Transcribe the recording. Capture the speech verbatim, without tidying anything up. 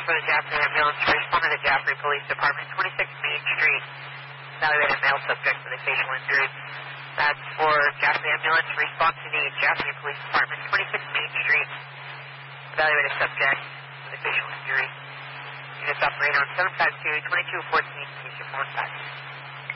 for the Jaffrey ambulance. Respond to the Jaffrey Police Department, twenty-six Main Street. Evaluate a male subject with a facial injury. That's for Jaffrey ambulance. Respond to the Jaffrey Police Department, twenty-six Main Street. Evaluate a subject with a facial injury. Units operate on seven five two, two two one four, case your phone back.